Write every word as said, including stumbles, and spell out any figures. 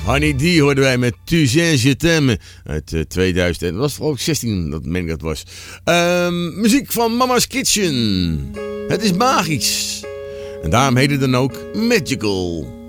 Honey D hoorden wij met Tu sais je t'aime uit uh, tweeduizend. En dat was ook zestien, dat meen ik dat was. Um, muziek van Mama's Kitchen. Het is magisch. En daarom heet het dan ook Magical.